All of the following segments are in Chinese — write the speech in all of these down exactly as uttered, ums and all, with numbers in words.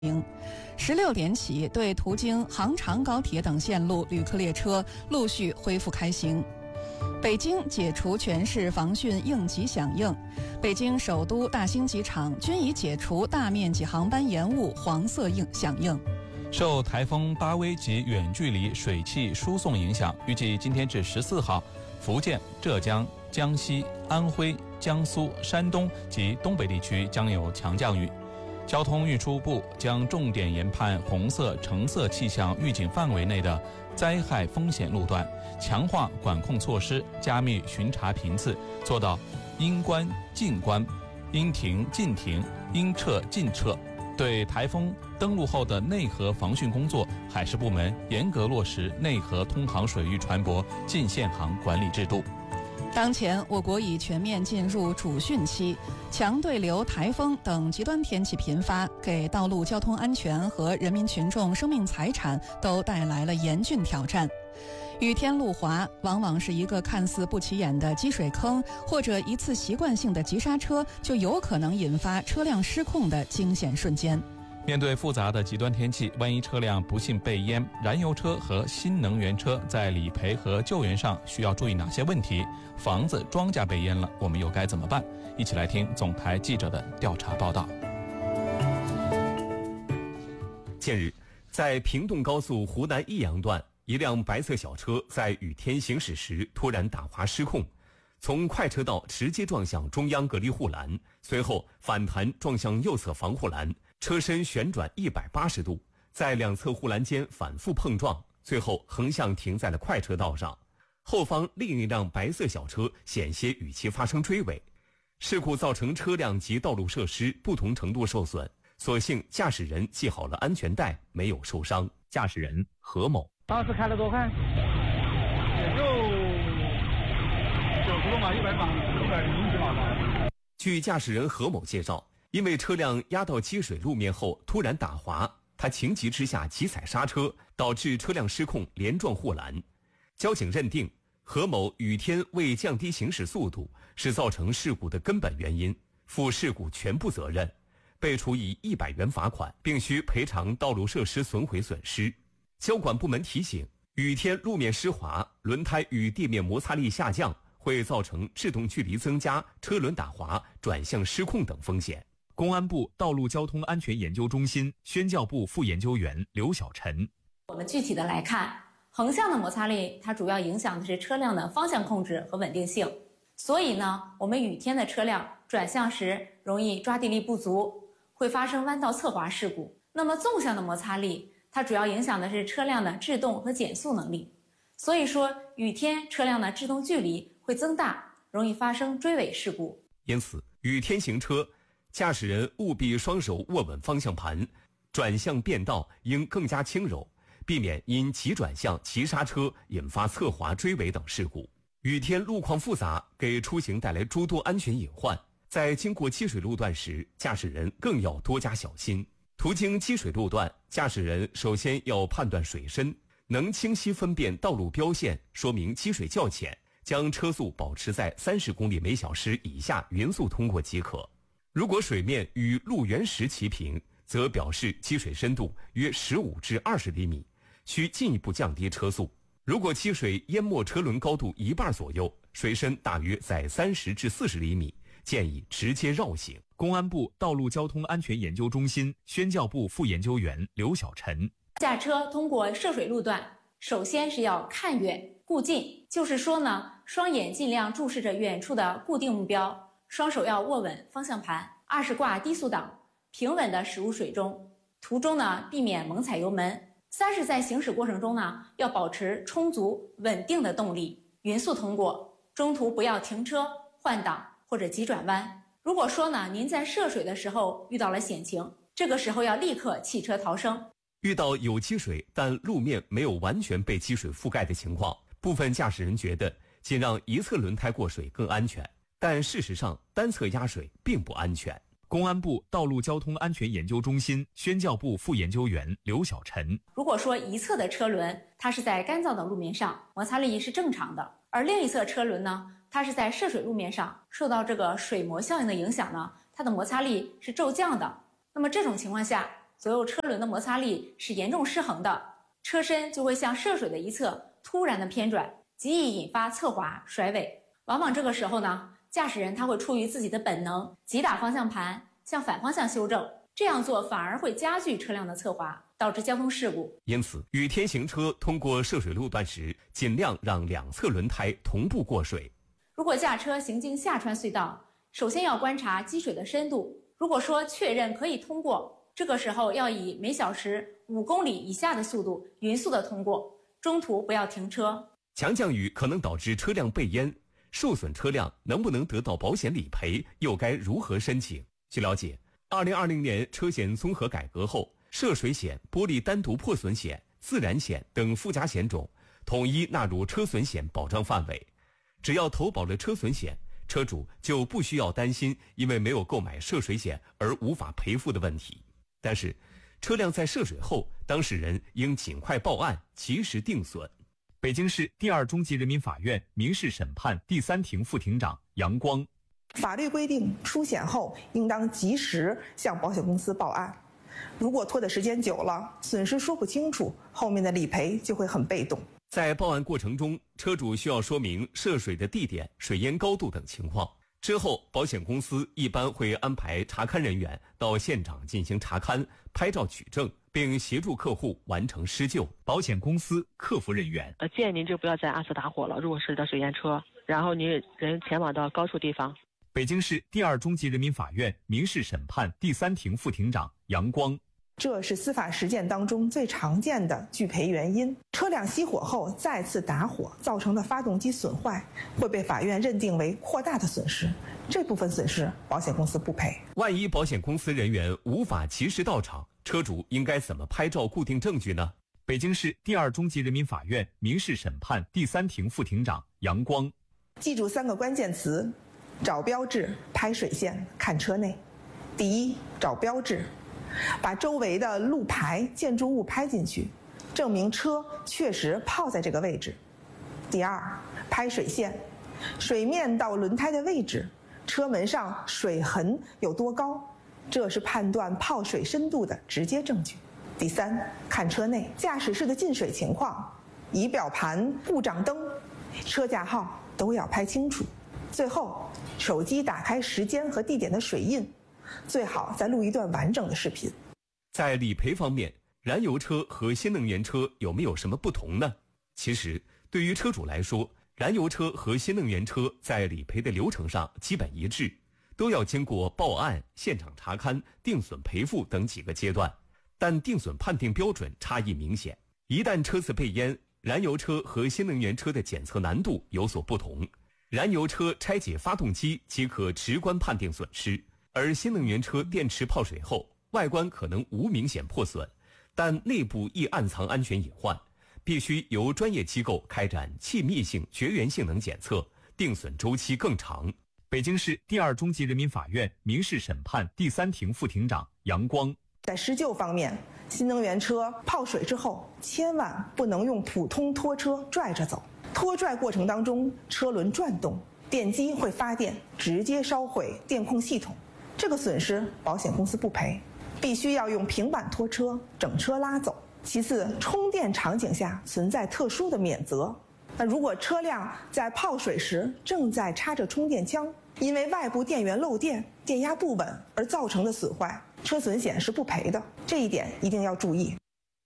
十六点起，对途经杭长高铁等线路旅客列车陆续恢复开行。北京解除全市防汛应急响应，北京首都大兴机场均已解除大面积航班延误黄色应响应。 受台风巴威及远距离水汽输送影响，预计今天至十四号，福建、浙江、江西、安徽、江苏、山东及东北地区将有强降雨。交通运输部将重点研判红色、橙色气象预警范围内的灾害风险路段，强化管控措施，加密巡查频次，做到应关尽关、应停尽停、应撤尽撤。对台风登陆后的内河防汛工作，海事部门严格落实内河通航水域船舶禁限航管理制度。 当前，我国已全面进入主汛期，强对流、台风等极端天气频发，给道路交通安全和人民群众生命财产都带来了严峻挑战。雨天路滑，往往是一个看似不起眼的积水坑，或者一次习惯性的急刹车，就有可能引发车辆失控的惊险瞬间。 面对复杂的极端天气，万一车辆不幸被淹，燃油车和新能源车在理赔和救援上需要注意哪些问题？房子、庄稼被淹了，我们又该怎么办？一起来听总台记者的调查报道。 近日，在平洞高速湖南益阳段，一辆白色小车在雨天行驶时突然打滑失控，从快车道直接撞向中央隔离护栏，随后反弹撞向右侧防护栏，车身旋转一百八十度，在两侧护栏间反复碰撞，最后横向停在了快车道上。后方另一辆白色小车险些与其发生追尾，事故造成车辆及道路设施不同程度受损，所幸驾驶人系好了安全带，没有受伤。驾驶人何某当时开了多快？也就九十多码，一百码，一百零几码吧。 据驾驶人何某介绍，因为车辆压到积水路面后突然打滑，他情急之下急踩刹车，导致车辆失控连撞护栏。交警认定何某雨天未降低行驶速度是造成事故的根本原因，负事故全部责任，被处以一百元罚款，并需赔偿道路设施损毁损失。交管部门提醒，雨天路面湿滑，轮胎与地面摩擦力下降，会造成制动距离增加、车轮打滑、转向失控等风险。公安部道路交通安全研究中心宣教部副研究员刘晓晨： 我们具体的来看，横向的摩擦力它主要影响的是车辆的方向控制和稳定性，所以呢，我们雨天的车辆转向时容易抓地力不足，会发生弯道侧滑事故。那么纵向的摩擦力，它主要影响的是车辆的制动和减速能力，所以说雨天车辆的制动距离会增大，容易发生追尾事故。 因此，雨天行车，驾驶人务必双手握稳方向盘，转向变道应更加轻柔，避免因急转向、急刹车引发侧滑、追尾等事故。雨天路况复杂，给出行带来诸多安全隐患，在经过积水路段时，驾驶人更要多加小心。途经积水路段，驾驶人首先要判断水深，能清晰分辨道路标线，说明积水较浅，将车速保持在三十公里每小时以下匀速通过即可。如果水面与路缘石齐平，则表示积水深度约十五至二十厘米，需进一步降低车速。如果积水淹没车轮高度一半左右，水深大约在三十至四十厘米，建议直接绕行。公安部道路交通安全研究中心宣教部副研究员刘晓晨： 驾车通过涉水路段，首先是要看远顾近，就是说呢，双眼尽量注视着远处的固定目标，双手要握稳方向盘。二是挂低速档，平稳地驶入水中，途中呢避免猛踩油门。三是在行驶过程中呢，要保持充足稳定的动力，匀速通过，中途不要停车换挡或者急转弯。如果说呢，您在涉水的时候遇到了险情，这个时候要立刻弃车逃生。 遇到有积水但路面没有完全被积水覆盖的情况，部分驾驶人觉得仅让一侧轮胎过水更安全，但事实上单侧压水并不安全。公安部道路交通安全研究中心宣教部副研究员刘晓晨： 如果说一侧的车轮它是在干燥的路面上，摩擦力是正常的，而另一侧车轮呢，它是在涉水路面上，受到这个水膜效应的影响呢，它的摩擦力是骤降的。那么这种情况下， 左右车轮的摩擦力是严重失衡的，车身就会向涉水的一侧突然的偏转，极易引发侧滑甩尾。往往这个时候呢，驾驶人他会出于自己的本能，急打方向盘向反方向修正，这样做反而会加剧车辆的侧滑，导致交通事故。 因此，雨天行车通过涉水路段时，尽量让两侧轮胎同步过水。 如果驾车行经下穿隧道，首先要观察积水的深度。如果说确认可以通过，这个时候要以每小时五公里以下的速度匀速的通过，中途不要停车。 强降雨可能导致车辆被淹，受损车辆能不能得到保险理赔，又该如何申请？据了解，二零二零年车险综合改革后，涉水险、玻璃单独破损险、自燃险等附加险种统一纳入车损险保障范围。只要投保了车损险，车主就不需要担心因为没有购买涉水险而无法赔付的问题。但是，车辆在涉水后，当事人应尽快报案，及时定损。 北京市第二中级人民法院民事审判第三庭副庭长杨光。 法律规定，出险后应当及时向保险公司报案。如果拖的时间久了，损失说不清楚，后面的理赔就会很被动。 在报案过程中，车主需要说明涉水的地点、水淹高度等情况。之后，保险公司一般会安排查勘人员到现场进行查勘、拍照取证，并协助客户完成施救。 保险公司客服人员： 呃，建议您就不要再按时打火了。如果涉及到水淹车，然后您人前往到高处地方。 北京市第二中级人民法院民事审判第三庭副庭长杨光。 这是司法实践当中最常见的拒赔原因。车辆熄火后再次打火造成的发动机损坏，会被法院认定为扩大的损失，这部分损失保险公司不赔。 万一保险公司人员无法及时到场，车主应该怎么拍照固定证据呢？ 北京市第二中级人民法院民事审判第三庭副庭长杨光。 记住三个关键词：找标志、拍水线、看车内。第一，找标志。把周围的路牌、建筑物拍进去，证明车确实泡在这个位置。第二，拍水线，水面到轮胎的位置，车门上水痕有多高，这是判断泡水深度的直接证据。第三，看车内，驾驶室的进水情况、仪表盘、故障灯、车架号都要拍清楚。最后，手机打开时间和地点的水印，最好再录一段完整的视频。 在理赔方面，燃油车和新能源车有没有什么不同呢？其实，对于车主来说，燃油车和新能源车在理赔的流程上基本一致，都要经过报案、现场查勘、定损赔付等几个阶段，但定损判定标准差异明显。一旦车子被淹，燃油车和新能源车的检测难度有所不同。燃油车拆解发动机即可直观判定损失，而新能源车电池泡水后，外观可能无明显破损，但内部易暗藏安全隐患，必须由专业机构开展气密性、绝缘性能检测，定损周期更长。 北京市第二中级人民法院民事审判第三庭副庭长杨光。 在施救方面，新能源车泡水之后，千万不能用普通拖车拽着走。拖拽过程当中，车轮转动，电机会发电，直接烧毁电控系统，这个损失保险公司不赔，必须要用平板拖车整车拉走。其次，充电场景下存在特殊的免责。那如果车辆在泡水时正在插着充电枪，因为外部电源漏电、电压不稳而造成的损坏，车损险是不赔的，这一点一定要注意。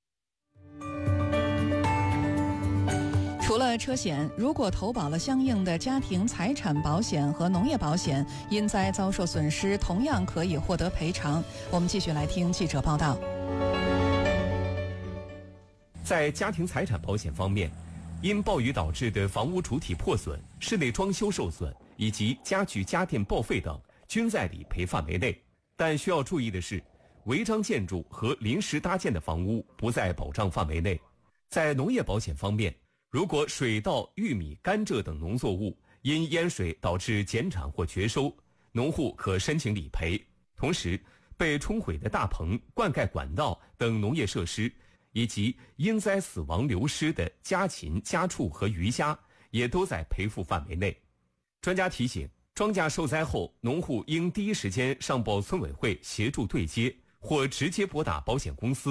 除了车险，如果投保了相应的家庭财产保险和农业保险，因灾遭受损失同样可以获得赔偿。我们继续来听记者报道。 在家庭财产保险方面，因暴雨导致的房屋主体破损、室内装修受损以及家具家电报废等，均在理赔范围内。但需要注意的是，违章建筑和临时搭建的房屋不在保障范围内。在农业保险方面，如果水稻、玉米、甘蔗等农作物因淹水导致减产或绝收，农户可申请理赔。同时，被冲毁的大棚、灌溉管道等农业设施，以及因灾死亡流失的家禽、家畜和鱼虾，也都在赔付范围内。专家提醒，庄稼受灾后，农户应第一时间上报村委会协助对接， 或直接拨打保险公司